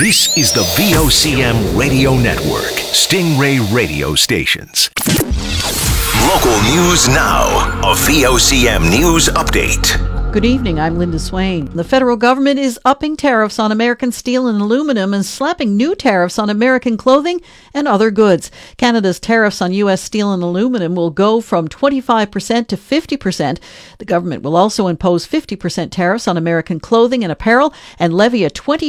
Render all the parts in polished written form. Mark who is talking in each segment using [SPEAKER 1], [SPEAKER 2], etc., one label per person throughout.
[SPEAKER 1] This is the VOCM Radio Network, Stingray Radio Stations. Local news now. A VOCM News Update.
[SPEAKER 2] Good evening, I'm Linda Swain. The federal government is upping tariffs on American steel and aluminum and slapping new tariffs on American clothing and other goods. Canada's tariffs on U.S. steel and aluminum will go from 25% to 50%. The government will also impose 50% tariffs on American clothing and apparel and levy a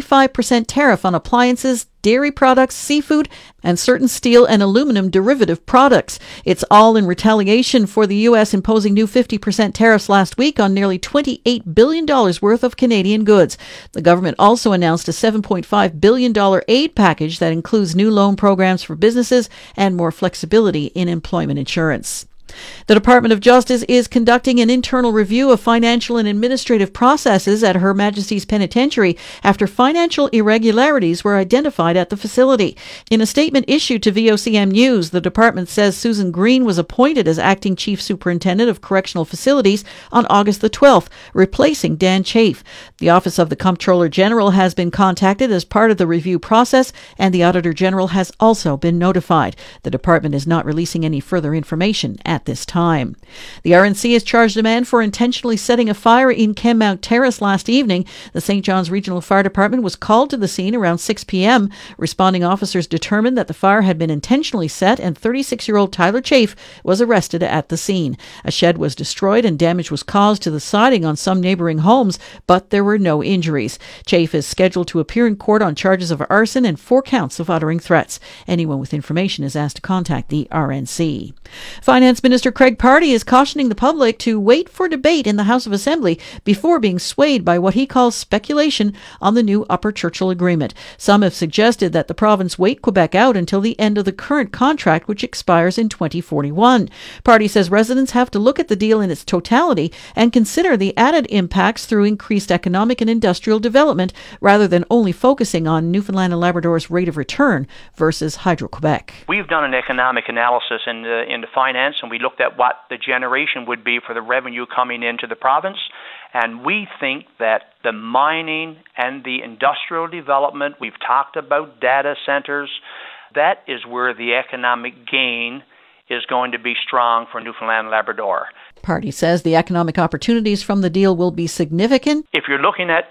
[SPEAKER 2] 25% tariff on appliances, dairy products, seafood, and certain steel and aluminum derivative products. It's all in retaliation for the U.S. imposing new 50% tariffs last week on nearly $28 billion worth of Canadian goods. The government also announced a $7.5 billion aid package that includes new loan programs for businesses and more flexibility in employment insurance. The Department of Justice is conducting an internal review of financial and administrative processes at Her Majesty's Penitentiary after financial irregularities were identified at the facility. In a statement issued to VOCM News, the department says Susan Green was appointed as acting chief superintendent of correctional facilities on August the 12th, replacing Dan Chafe. The Office of the Comptroller General has been contacted as part of the review process, and the Auditor General has also been notified. The department is not releasing any further information at this time. The RNC has charged a man for intentionally setting a fire in Kenmount Terrace last evening. The St. John's Regional Fire Department was called to the scene around 6 p.m. Responding officers determined that the fire had been intentionally set, and 36-year-old Tyler Chafe was arrested at the scene. A shed was destroyed and damage was caused to the siding on some neighboring homes, but there were no injuries. Chafe is scheduled to appear in court on charges of arson and 4 counts of uttering threats. Anyone with information is asked to contact the RNC. Finance Minister Craig Pardy is cautioning the public to wait for debate in the House of Assembly before being swayed by what he calls speculation on the new Upper Churchill Agreement. Some have suggested that the province wait Quebec out until the end of the current contract, which expires in 2041. Pardy says residents have to look at the deal in its totality and consider the added impacts through increased economic and industrial development, rather than only focusing on Newfoundland and Labrador's rate of return versus Hydro-Quebec.
[SPEAKER 3] We've done an economic analysis in the finance, and we looked at what the generation would be for the revenue coming into the province. And we think that the mining and the industrial development, we've talked about data centers, that is where the economic gain is going to be strong for Newfoundland and Labrador.
[SPEAKER 2] Pardy says the economic opportunities from the deal will be significant.
[SPEAKER 3] If you're looking at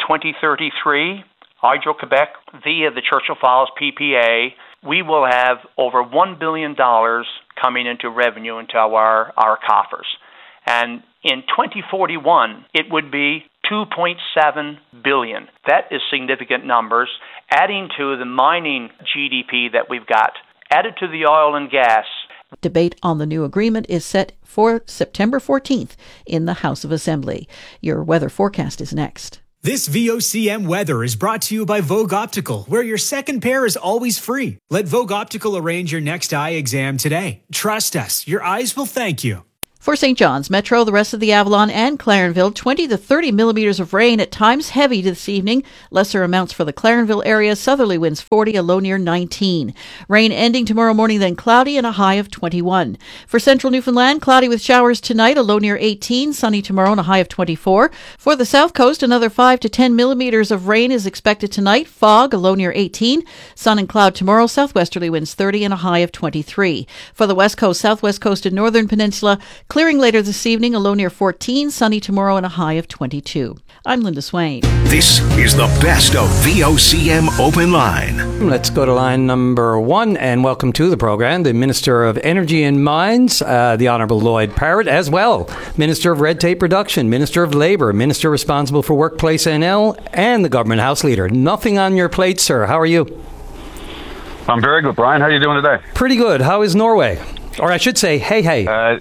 [SPEAKER 3] 2033, Hydro-Quebec, via the Churchill Falls PPA, we will have over $1 billion coming into revenue into our coffers. And in 2041, it would be $2.7 billion. That is significant numbers, adding to the mining GDP that we've got, added to the oil and gas.
[SPEAKER 2] Debate on the new agreement is set for September 14th in the House of Assembly. Your weather forecast is next.
[SPEAKER 4] This VOCM weather is brought to you by Vogue Optical, where your second pair is always free. Let Vogue Optical arrange your next eye exam today. Trust us, your eyes will thank you.
[SPEAKER 2] For St. John's Metro, the rest of the Avalon and Clarenville, 20 to 30 millimeters of rain, at times heavy this evening. Lesser amounts for the Clarenville area. Southerly winds 40, a low near 19. Rain ending tomorrow morning, then cloudy and a high of 21. For central Newfoundland, cloudy with showers tonight, a low near 18. Sunny tomorrow and a high of 24. For the south coast, another 5 to 10 millimeters of rain is expected tonight. Fog, a low near 18. Sun and cloud tomorrow. Southwesterly winds 30 and a high of 23. For the west coast, southwest coast and northern peninsula, clearing later this evening, a low near 14, sunny tomorrow and a high of 22. I'm Linda Swain.
[SPEAKER 1] This is the best of VOCM Open Line.
[SPEAKER 5] Let's go to line number 1 and welcome to the program the Minister of Energy and Mines, the Honourable Lloyd Parrott, as well Minister of Red Tape Reduction, Minister of Labour, Minister responsible for Workplace NL, and the Government House Leader. Nothing on your plate, sir. How are you?
[SPEAKER 6] I'm very good, Brian. How are you doing today?
[SPEAKER 5] Pretty good. How is Norway? Or I should say, hey.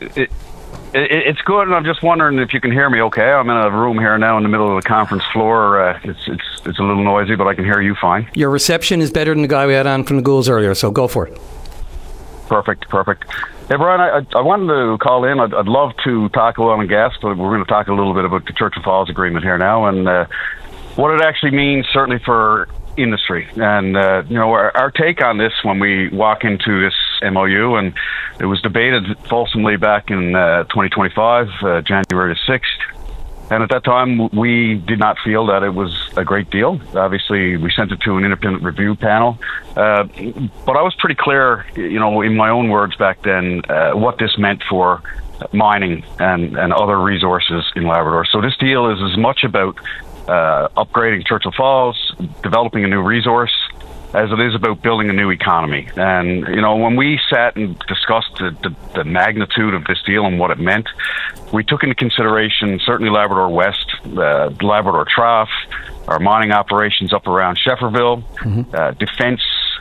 [SPEAKER 6] It's good, and I'm just wondering if you can hear me okay. I'm in a room here now in the middle of the conference floor. It's a little noisy, but I can hear you fine.
[SPEAKER 5] Your reception is better than the guy we had on from the Ghouls earlier, so go for it.
[SPEAKER 6] Perfect. Hey, Brian, I wanted to call in. I'd love to talk oil and gas, but we're going to talk a little bit about the Churchill Falls Agreement here now, and what it actually means, certainly for industry. And, our take on this when we walk into this MOU, and it was debated fulsomely back in 2025, January the 6th. And at that time, we did not feel that it was a great deal. Obviously, we sent it to an independent review panel. But I was pretty clear, in my own words back then, what this meant for mining and other resources in Labrador. So this deal is as much about upgrading Churchill Falls, developing a new resource, as it is about building a new economy. And, when we sat and discussed the magnitude of this deal and what it meant, we took into consideration certainly Labrador West, the Labrador Trough, our mining operations up around Shefferville, defense,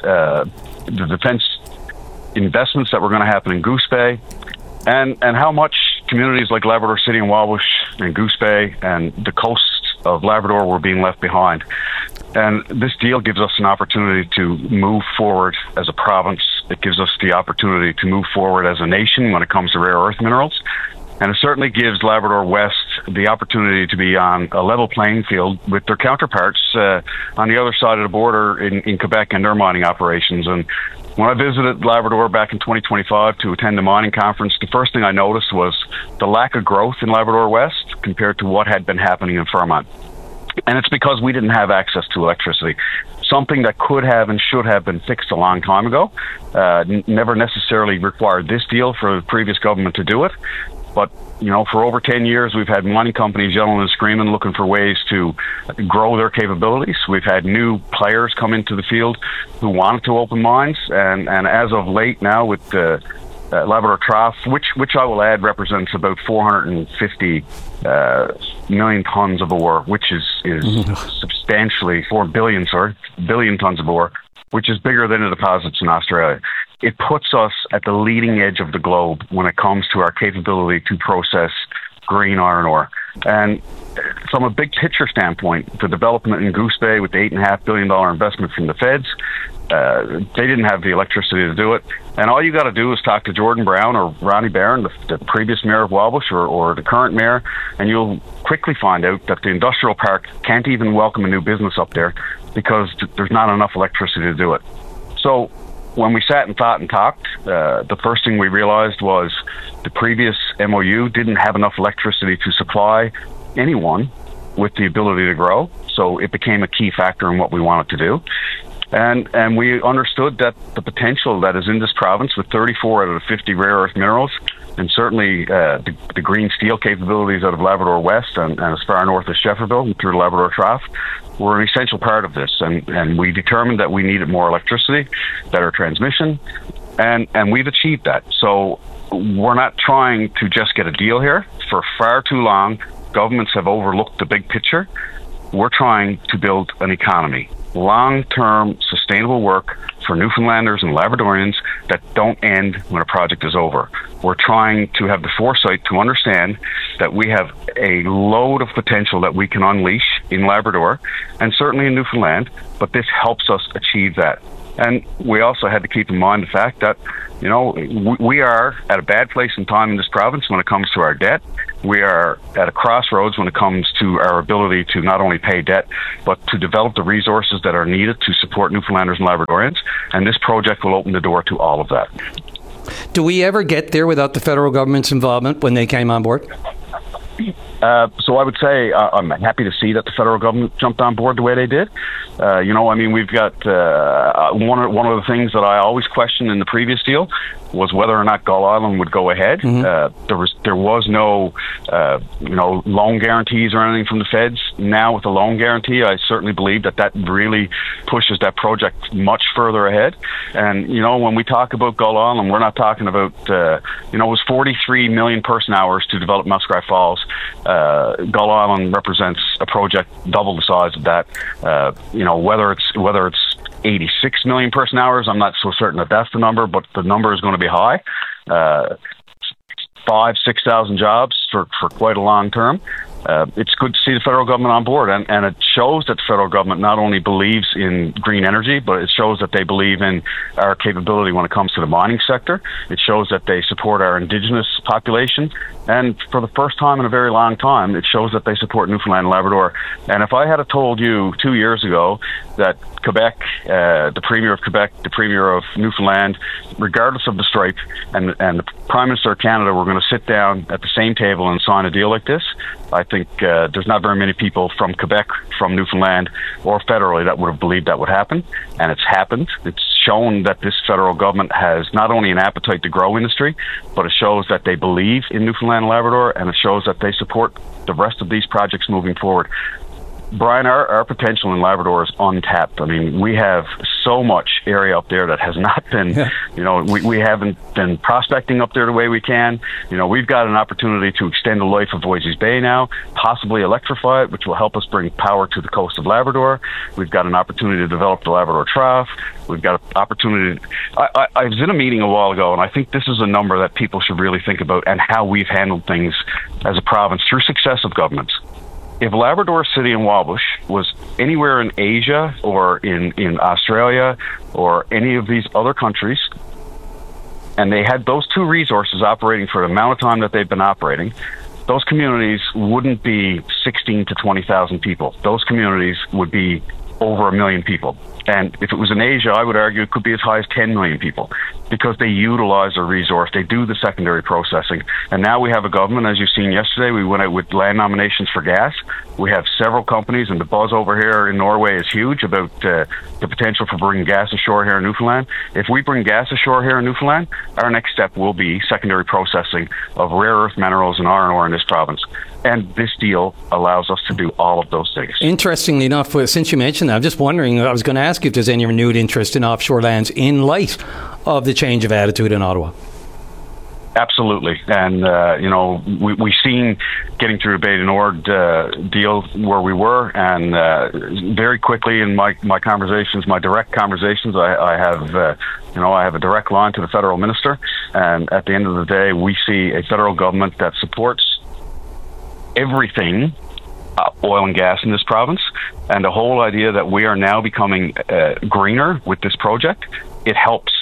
[SPEAKER 6] the defense investments that were going to happen in Goose Bay, and how much communities like Labrador City and Wabush and Goose Bay and the coast of Labrador were being left behind. And this deal gives us an opportunity to move forward as a province. It gives us the opportunity to move forward as a nation when it comes to rare earth minerals. And it certainly gives Labrador West the opportunity to be on a level playing field with their counterparts on the other side of the border in Quebec and their mining operations. And when I visited Labrador back in 2025 to attend the mining conference, the first thing I noticed was the lack of growth in Labrador West compared to what had been happening in Fairmont. And it's because we didn't have access to electricity, something that could have and should have been fixed a long time ago. Never necessarily required this deal for the previous government to do it. But, for over 10 years, we've had mining companies yelling and screaming, looking for ways to grow their capabilities. We've had new players come into the field who wanted to open mines. And as of late now with the Labrador Trough, which I will add represents about 450 million tons of ore, which is substantially 4 billion tons of ore, which is bigger than the deposits in Australia. It puts us at the leading edge of the globe when it comes to our capability to process green iron ore. And from a big picture standpoint, the development in Goose Bay with the $8.5 billion investment from the feds, they didn't have the electricity to do it. And all you got to do is talk to Jordan Brown or Ronnie Barron, the previous mayor of Wabush, or the current mayor, and you'll quickly find out that the industrial park can't even welcome a new business up there because there's not enough electricity to do it. So when we sat and thought and talked, the first thing we realized was the previous MOU didn't have enough electricity to supply anyone with the ability to grow. So it became a key factor in what we wanted to do. And we understood that the potential that is in this province with 34 out of the 50 rare earth minerals, and certainly the green steel capabilities out of Labrador West and as far north as Shefferville and through the Labrador Trough, were an essential part of this. And we determined that we needed more electricity, better transmission, and we've achieved that. So we're not trying to just get a deal here. For far too long, governments have overlooked the big picture. We're trying to build an economy, long-term sustainable work for Newfoundlanders and Labradorians that don't end when a project is over. We're trying to have the foresight to understand that we have a load of potential that we can unleash in Labrador and certainly in Newfoundland, but this helps us achieve that. And we also had to keep in mind the fact that, we are at a bad place in time in this province when it comes to our debt. We are at a crossroads when it comes to our ability to not only pay debt, but to develop the resources that are needed to support Newfoundlanders and Labradorians. And this project will open the door to all of that.
[SPEAKER 5] Do we ever get there without the federal government's involvement when they came on board?
[SPEAKER 6] So I would say I'm happy to see that the federal government jumped on board the way they did. We've got one of the things that I always questioned in the previous deal was whether or not Gull Island would go ahead. Mm-hmm. There was no loan guarantees or anything from the feds. Now with the loan guarantee, I certainly believe that really pushes that project much further ahead. And when we talk about Gull Island, we're not talking about it was 43 million person hours to develop Muskrat Falls. Gull Island represents a project double the size of that. Whether it's 86 million person hours, I'm not so certain that that's the number, but the number is going to be high. 5,000-6,000 jobs for quite a long term. It's good to see the federal government on board, and it shows that the federal government not only believes in green energy, but it shows that they believe in our capability when it comes to the mining sector. It shows that they support our Indigenous population, and for the first time in a very long time, it shows that they support Newfoundland and Labrador. And if I had told you 2 years ago that Quebec, the Premier of Quebec, the Premier of Newfoundland, regardless of the stripe, and the Prime Minister of Canada were going to sit down at the same table and sign a deal like this, I think there's not very many people from Quebec, from Newfoundland, or federally that would have believed that would happen, and it's happened. It's shown that this federal government has not only an appetite to grow industry, but it shows that they believe in Newfoundland and Labrador, and it shows that they support the rest of these projects moving forward. Brian, our potential in Labrador is untapped. I mean, we have so much area up there that has not been, we haven't been prospecting up there the way we can. We've got an opportunity to extend the life of Voisey's Bay now, possibly electrify it, which will help us bring power to the coast of Labrador. We've got an opportunity to develop the Labrador Trough. We've got an opportunity. I was in a meeting a while ago, and I think this is a number that people should really think about and how we've handled things as a province through successive governments. If Labrador City and Wabush was anywhere in Asia or in Australia or any of these other countries, and they had those two resources operating for the amount of time that they've been operating, those communities wouldn't be 16 to 20,000 people. Those communities would be over 1 million people. And if it was in Asia, I would argue it could be as high as 10 million people, because they utilize a resource, they do the secondary processing. And now we have a government, as you've seen yesterday, we went out with land nominations for gas. We have several companies, and the buzz over here in Norway is huge about the potential for bringing gas ashore here in Newfoundland. If we bring gas ashore here in Newfoundland, our next step will be secondary processing of rare earth minerals and iron ore in this province. And this deal allows us to do all of those things.
[SPEAKER 5] Interestingly enough, since you mentioned that, I'm just wondering, I was going to ask you if there's any renewed interest in offshore lands in light of the change of attitude in Ottawa.
[SPEAKER 6] Absolutely. And, we've seen getting through the Bay du Nord deal where we were, and very quickly in my conversations, my direct conversations, I have a direct line to the federal minister. And at the end of the day, we see a federal government that supports everything oil and gas in this province, and the whole idea that we are now becoming greener with this project, it helps.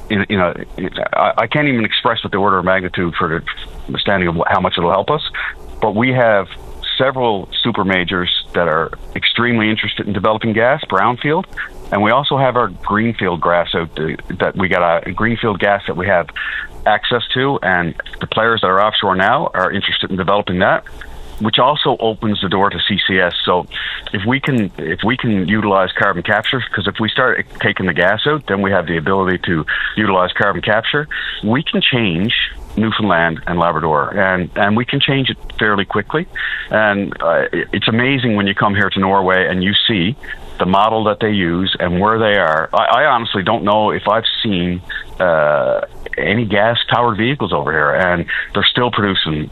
[SPEAKER 6] I can't even express what the order of magnitude for the understanding of how much it'll help us, but we have several super majors that are extremely interested in developing gas, brownfield, and we also have our greenfield gas out that we got a greenfield gas that we have access to, and the players that are offshore now are interested in developing that, which also opens the door to CCS. So if we can utilize carbon capture, because if we start taking the gas out, then we have the ability to utilize carbon capture. We can change Newfoundland and Labrador, and we can change it fairly quickly. And it's amazing when you come here to Norway and you see the model that they use and where they are. I honestly don't know if I've seen any gas-powered vehicles over here, and they're still producing,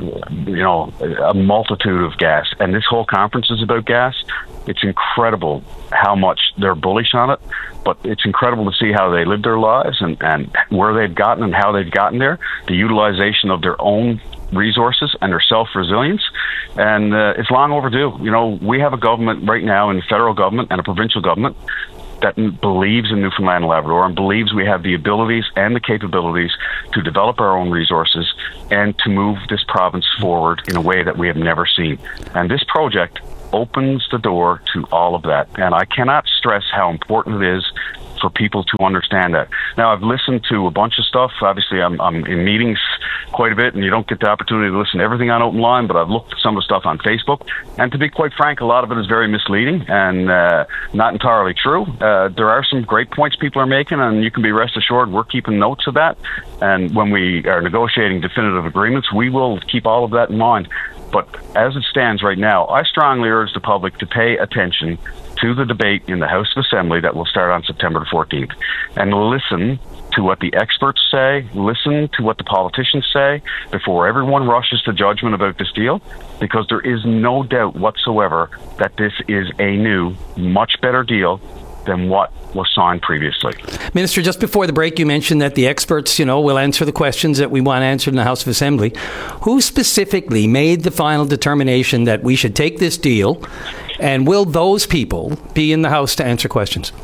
[SPEAKER 6] a multitude of gas. And this whole conference is about gas. It's incredible how much they're bullish on it, but it's incredible to see how they live their lives and where they've gotten and how they've gotten there, the utilization of their own resources and their self-resilience, and it's long overdue. We have a government right now, in the federal government and a provincial government, that believes in Newfoundland and Labrador and believes we have the abilities and the capabilities to develop our own resources and to move this province forward in a way that we have never seen. And this project opens the door to all of that. And I cannot stress how important it is for people to understand that. Now, I've listened to a bunch of stuff. Obviously, I'm in meetings quite a bit, and you don't get the opportunity to listen to everything on Open Line, but I've looked at some of the stuff on Facebook, and to be quite frank, a lot of it is very misleading and not entirely true. There are some great points people are making, and you can be rest assured we're keeping notes of that, and when we are negotiating definitive agreements, we will keep all of that in mind. But as it stands right now, I strongly urge the public to pay attention to the debate in the House of Assembly that will start on September the 14th, and listen to what the experts say, listen to what the politicians say before everyone rushes to judgment about this deal, because there is no doubt whatsoever that this is a new, much better deal than what was signed previously.
[SPEAKER 5] Minister, just before the break, you mentioned that the experts, will answer the questions that we want answered in the House of Assembly. Who specifically made the final determination that we should take this deal, and will those people be in the House to answer questions?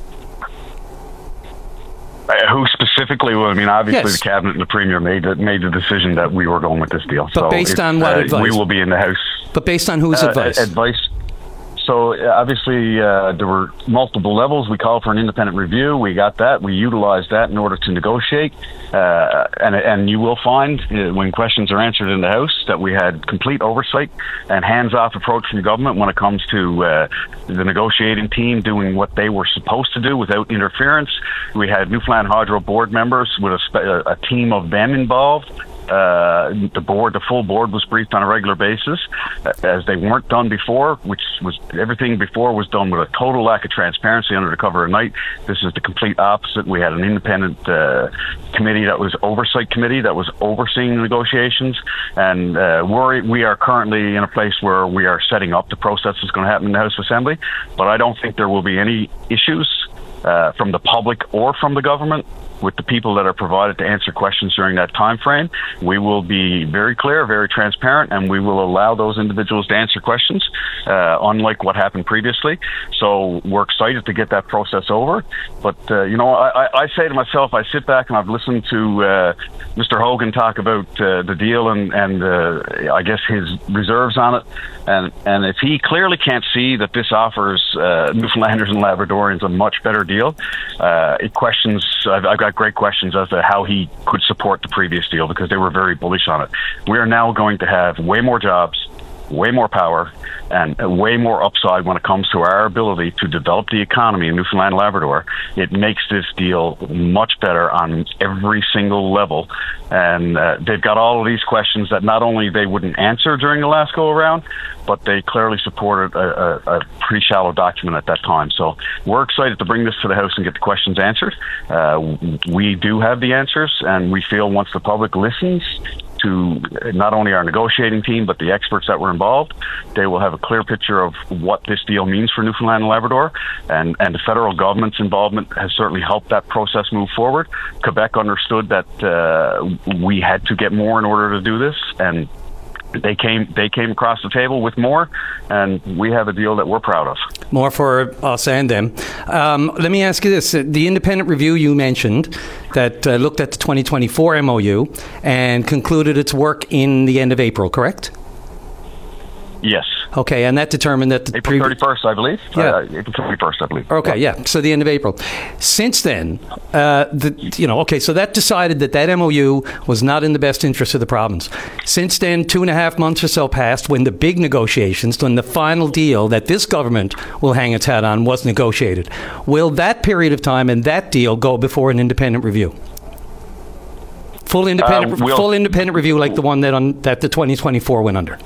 [SPEAKER 6] Who specifically? Well, obviously
[SPEAKER 5] Yes.
[SPEAKER 6] the Cabinet and the Premier made the decision that we were going with this deal.
[SPEAKER 5] But based on what advice?
[SPEAKER 6] We will be in the House.
[SPEAKER 5] But based on whose advice?
[SPEAKER 6] Advice. So obviously there were multiple levels. We called for an independent review. We got that. We utilized that in order to negotiate. And you will find when questions are answered in the House that we had complete oversight and hands-off approach from government when it comes to the negotiating team doing what they were supposed to do without interference. We had Newfoundland Hydro board members with a team of them involved. The full board was briefed on a regular basis, as they weren't done before, which was everything before was done with a total lack of transparency under the cover of night. This is the complete opposite. We had an independent committee that was oversight committee that was overseeing the negotiations, and we are currently in a place where we are setting up the process that's going to happen in the House Assembly, but I don't think there will be any issues from the public or from the government with the people that are provided to answer questions during that time frame. We will be very clear, very transparent, and we will allow those individuals to answer questions, unlike what happened previously. So we're excited to get that process over. But, I say to myself, I sit back and I've listened to Mr. Hogan talk about the deal and I guess his reserves on it. And if he clearly can't see that this offers Newfoundlanders and Labradorians a much better deal, I've got great questions as to how he could support the previous deal, because they were very bullish on it. We are now going to have way more jobs, way more power, and way more upside when it comes to our ability to develop the economy in Newfoundland and Labrador. It makes this deal much better on every single level. And they've got all of these questions that not only they wouldn't answer during the last go-around, but they clearly supported a pretty shallow document at that time. So we're excited to bring this to the House and get the questions answered. We do have the answers, and we feel once the public listens to not only our negotiating team, but the experts that were involved, they will have a clear picture of what this deal means for Newfoundland and Labrador. And the federal government's involvement has certainly helped that process move forward. Quebec understood that we had to get more in order to do this, and they came across the table with more, and we have a deal that we're proud of.
[SPEAKER 5] More for us and them. Let me ask you this. The independent review you mentioned that looked at the 2024 MOU and concluded its work in the end of April, correct?
[SPEAKER 6] Yes.
[SPEAKER 5] Okay, and that determined that
[SPEAKER 6] April 31st, I believe.
[SPEAKER 5] Yeah.
[SPEAKER 6] April 21st, I believe.
[SPEAKER 5] Okay, yeah. So the end of April. Since then, so that decided that MOU was not in the best interest of the province. Since then, 2.5 months or so passed when the big negotiations, when the final deal that this government will hang its hat on was negotiated. Will that period of time and that deal go before an independent review? Full independent review like the one that the 2024 went under?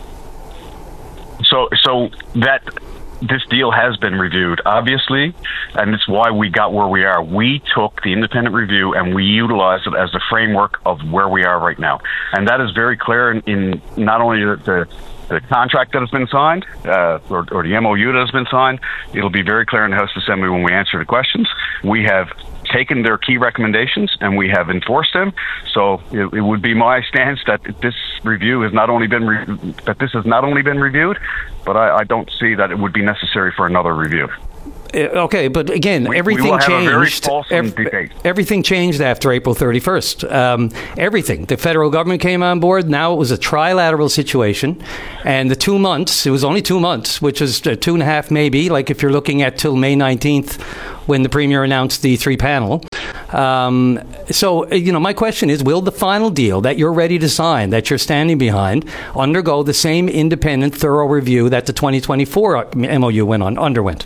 [SPEAKER 6] So that this deal has been reviewed, obviously, and it's why we got where we are. We took the independent review and we utilized it as the framework of where we are right now. And that is very clear in not only the contract that has been signed, or the MOU that has been signed. It'll be very clear in the House Assembly when we answer the questions. We have taken their key recommendations and we have enforced them. So it would be my stance that this review has not only been reviewed, but I don't see that it would be necessary for another review.
[SPEAKER 5] Okay, but again, everything changed. Everything changed after April 31st. Everything. The federal government came on board. Now it was a trilateral situation. And the 2 months, it was only 2 months, which is 2.5 maybe, like if you're looking at till May 19th when the Premier announced the 3-panel. So, my question is, will the final deal that you're ready to sign, that you're standing behind, undergo the same independent, thorough review that the 2024 MOU underwent?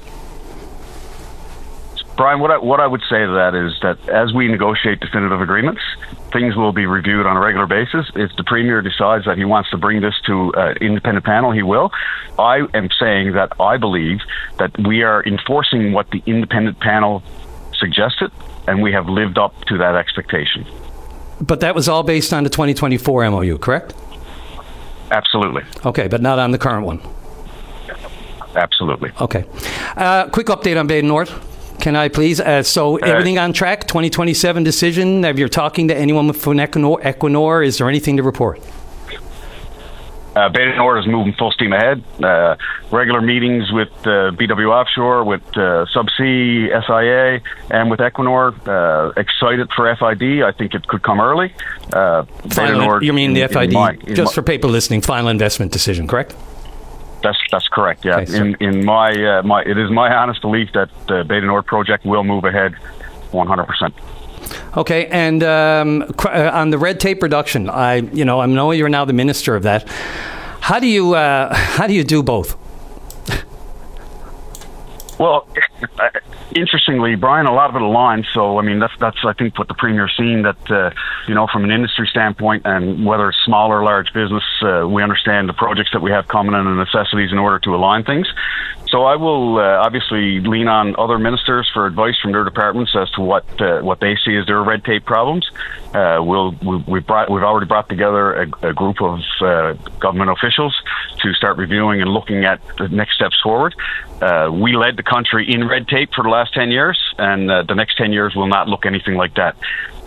[SPEAKER 6] Brian, what I would say to that is that as we negotiate definitive agreements, things will be reviewed on a regular basis. If the Premier decides that he wants to bring this to an independent panel, he will. I am saying that I believe that we are enforcing what the independent panel suggested, and we have lived up to that expectation. But that was all based on the 2024 MOU, correct? Absolutely. Okay, but not on the current one? Absolutely. Okay. Quick update on Bay du Nord. Can I please? So everything on track, 2027 decision? Have you talking to anyone from Equinor? Is there anything to report? Bay du Nord is moving full steam ahead. Regular meetings with BW Offshore, with Subsea, SIA, and with Equinor. Excited for FID. I think it could come early. You mean the FID? For people listening, final investment decision, correct? That's correct. Yeah,
[SPEAKER 5] Okay,
[SPEAKER 6] in my it is my honest belief that the Bay du Nord project will move ahead 100%.
[SPEAKER 5] Okay, and on the red tape reduction, I know you're now the minister of that. How do you do both?
[SPEAKER 6] Well, interestingly, Brian, a lot of it aligns. So, I mean, that's I think what the Premier's seen, that from an industry standpoint, and whether it's small or large business, we understand the projects that we have coming and the necessities in order to align things. So I will obviously lean on other ministers for advice from their departments as to what they see as their red tape problems. We've already brought together a group of government officials to start reviewing and looking at the next steps forward. We led the country in red tape for the last 10 years, and the next 10 years will not look anything like that.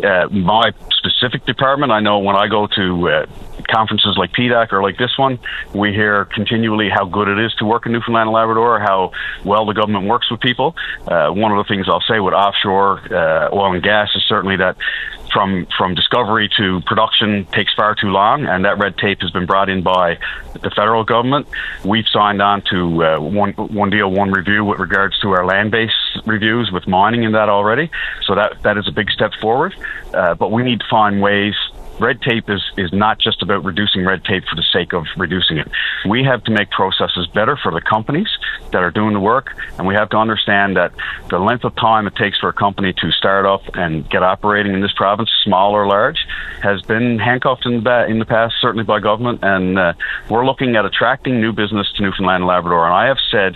[SPEAKER 6] My specific department, I know when I go to conferences like PDAC or like this one, we hear continually how good it is to work in Newfoundland and Labrador, how well the government works with people. One of the things I'll say with offshore oil and gas is certainly that from discovery to production takes far too long, and that red tape has been brought in by the federal government. We've signed on to one deal, one review with regards to our land-based reviews with mining in that already. So that is a big step forward. But we need to find ways. Red tape is not just about reducing red tape for the sake of reducing it. We have to make processes better for the companies that are doing the work, and we have to understand that the length of time it takes for a company to start up and get operating in this province, small or large, has been handcuffed in the past, certainly by government, and we're looking at attracting new business to Newfoundland and Labrador. And I have said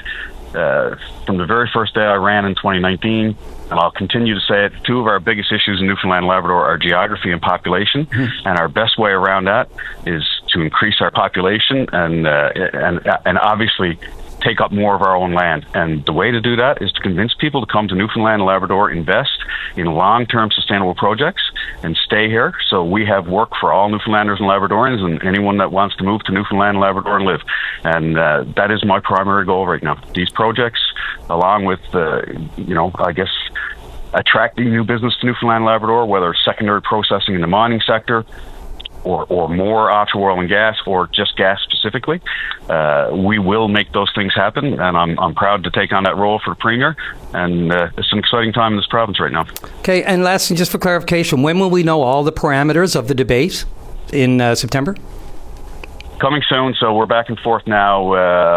[SPEAKER 6] from the very first day I ran in 2019, and I'll continue to say it, two of our biggest issues in Newfoundland and Labrador are geography and population, and our best way around that is to increase our population and obviously take up more of our own land. And the way to do that is to convince people to come to Newfoundland and Labrador, invest in long-term sustainable projects, and stay here. So we have work for all Newfoundlanders and Labradorians and anyone that wants to move to Newfoundland and Labrador and live. And that is my primary goal right now. These projects, along with, I guess, attracting new business to Newfoundland and Labrador, whether it's secondary processing in the mining sector, or more offshore oil and gas, or just gas specifically, we will make those things happen, and I'm proud to take on that role for the Premier, and it's an exciting time in this province right now. Okay,
[SPEAKER 5] and lastly, just for clarification, when will we know all the parameters of the debate in September?
[SPEAKER 6] Coming soon, so we're back and forth now.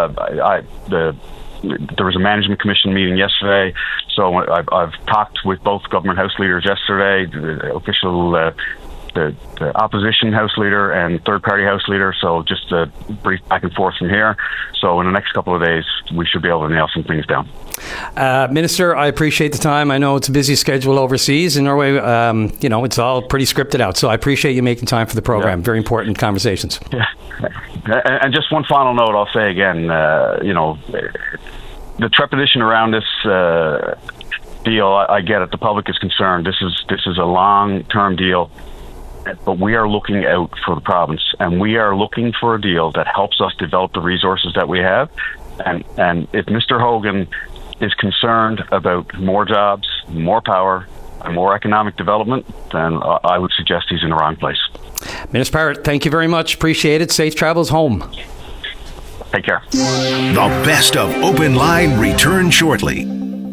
[SPEAKER 6] There was a management commission meeting yesterday, so I've talked with both government house leaders yesterday, the official the opposition house leader and third-party house leader, so just a brief back and forth from here. So in the next couple of days, we should be able to nail some things down.
[SPEAKER 5] Minister, I appreciate the time. I know it's a busy schedule overseas in Norway. It's all pretty scripted out, so I appreciate you making time for the program. Yeah. Very important conversations.
[SPEAKER 6] Yeah. And just one final note, I'll say again, the trepidation around this deal, I get it. The public is concerned. This is a long-term deal. But we are looking out for the province, and we are looking for a deal that helps us develop the resources that we have. And if Mr. Hogan is concerned about more jobs, more power, and more economic development, then I would suggest he's in the wrong place.
[SPEAKER 5] Minister Parrott, thank you very much. Appreciate it. Safe travels home.
[SPEAKER 6] Take care.
[SPEAKER 1] The best of Open Line returns shortly.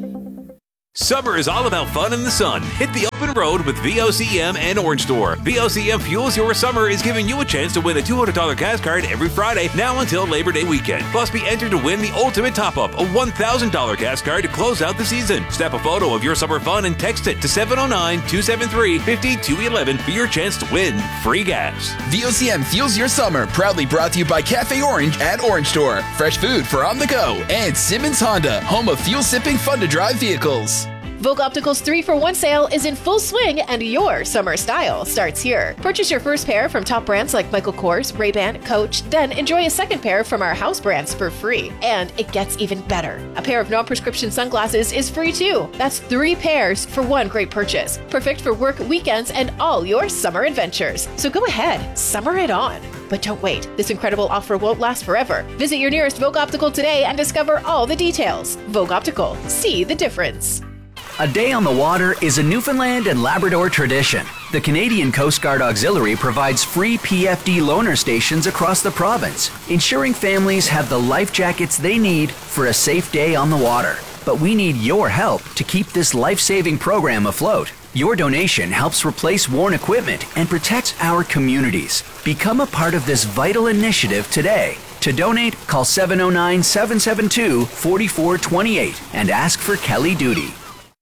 [SPEAKER 7] Summer is all about fun in the sun. Hit the open road with VOCM and Orange Store. VOCM Fuels Your Summer is giving you a chance to win a $200 gas card every Friday, now until Labor Day weekend. Plus, be entered to win the ultimate top-up, a $1,000 gas card to close out the season. Snap a photo of your summer fun and text it to 709-273-5211 for your chance to win free gas.
[SPEAKER 8] VOCM Fuels Your Summer, proudly brought to you by Cafe Orange at Orange Store. Fresh food for on the go. And Simmons Honda, home of fuel-sipping, fun-to-drive vehicles.
[SPEAKER 9] Vogue Optical's 3-for-1 sale is in full swing, and your summer style starts here. Purchase your first pair from top brands like Michael Kors, Ray-Ban, Coach, then enjoy a second pair from our house brands for free. And it gets even better. A pair of non-prescription sunglasses is free too. That's 3 pairs for one great purchase. Perfect for work, weekends, and all your summer adventures. So go ahead, summer it on. But don't wait. This incredible offer won't last forever. Visit your nearest Vogue Optical today and discover all the details. Vogue Optical. See the difference.
[SPEAKER 10] A day on the water is a Newfoundland and Labrador tradition. The Canadian Coast Guard Auxiliary provides free PFD loaner stations across the province, ensuring families have the life jackets they need for a safe day on the water. But we need your help to keep this life-saving program afloat. Your donation helps replace worn equipment and protects our communities. Become a part of this vital initiative today. To donate, call 709-772-4428 and ask for Kelly Duty.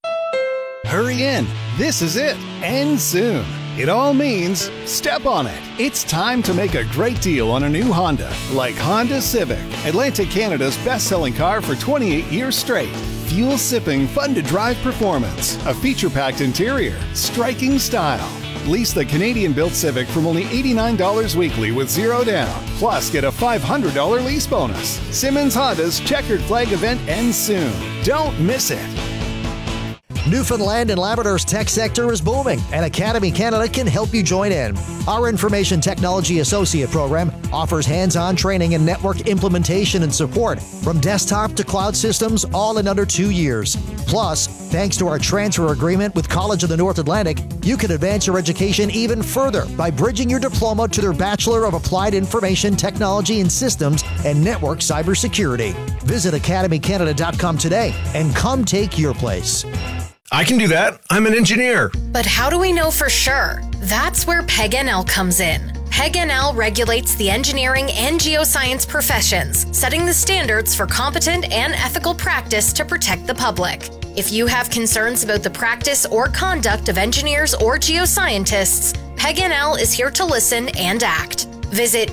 [SPEAKER 11] Hurry in. This is it. End soon. It all means step on it. It's time to make a great deal on a new Honda, like Honda Civic, Atlantic Canada's best-selling car for 28 years straight. Fuel-sipping, fun-to-drive performance, a feature-packed interior, striking style. Lease the Canadian-built Civic from only $89 weekly with zero down. Plus, get a $500 lease bonus. Simmons Honda's Checkered Flag event ends soon. Don't miss it.
[SPEAKER 12] Newfoundland and Labrador's tech sector is booming, and Academy Canada can help you join in. Our Information Technology Associate program offers hands-on training in network implementation and support, from desktop to cloud systems, all in under 2 years. Plus, thanks to our transfer agreement with College of the North Atlantic, you can advance your education even further by bridging your diploma to their Bachelor of Applied Information Technology and Systems and Network Cybersecurity. Visit academycanada.com today and come take your place.
[SPEAKER 13] I can do that. I'm an engineer.
[SPEAKER 14] But how do we know for sure? That's where PEG-NL comes in. PEG-NL regulates the engineering and geoscience professions, setting the standards for competent and ethical practice to protect the public. If you have concerns about the practice or conduct of engineers or geoscientists, PEG-NL is here to listen and act. Visit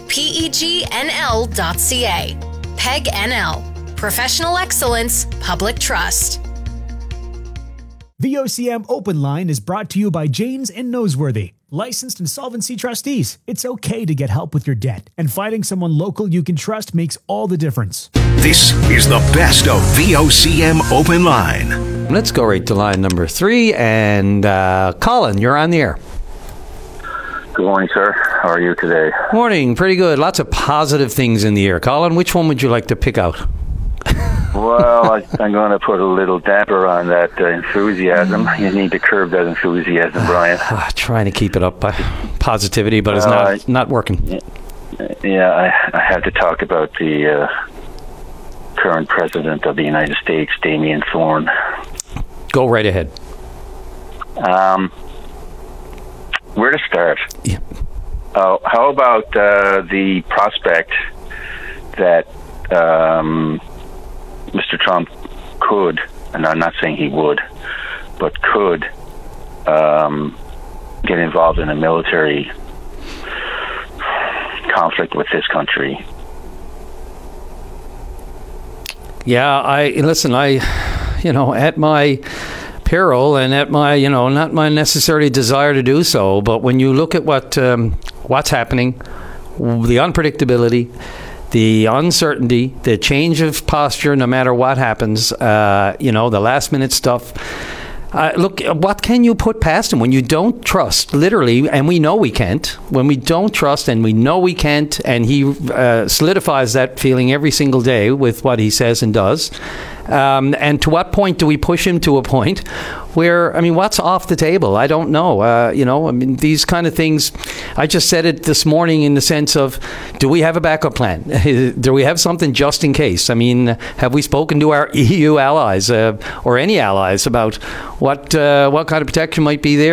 [SPEAKER 14] pegnl.ca. PEG-NL. Professional excellence, public trust.
[SPEAKER 4] The OCM Open Line is brought to you by Janes and Noseworthy, licensed insolvency trustees. It's okay to get help with your debt, and finding someone local you can trust makes all the difference.
[SPEAKER 1] This is the best of VOCM Open Line.
[SPEAKER 5] Let's go right to line number 3, and Colin, you're on the air.
[SPEAKER 15] Good morning, sir. How are you today?
[SPEAKER 5] Morning. Pretty good. Lots of positive things in the air. Colin, which one would you like to pick out?
[SPEAKER 15] Well, I'm going to put a little damper on that enthusiasm. You need to curb that enthusiasm, Brian.
[SPEAKER 5] Trying to keep it up by positivity, but it's not working.
[SPEAKER 15] Yeah, I have to talk about the current president of the United States, Damien Thorne.
[SPEAKER 5] Go right ahead.
[SPEAKER 15] Where to start?
[SPEAKER 5] Yeah.
[SPEAKER 15] How about the prospect that Mr. Trump could, and I'm not saying he would, but could get involved in a military conflict with this country?
[SPEAKER 5] Yeah, at my peril and at my, not my necessary desire to do so, but when you look at what's happening, the unpredictability, the uncertainty, the change of posture, no matter what happens, the last minute stuff. Look, what can you put past him when you don't trust, literally, and we know we can't, when we don't trust and we know we can't, and he solidifies that feeling every single day with what he says and does. And to what point do we push him to a point where, what's off the table? I don't know. These kind of things, I just said it this morning in the sense of, do we have a backup plan? Do we have something just in case? Have we spoken to our EU allies or any allies about what kind of protection might be there?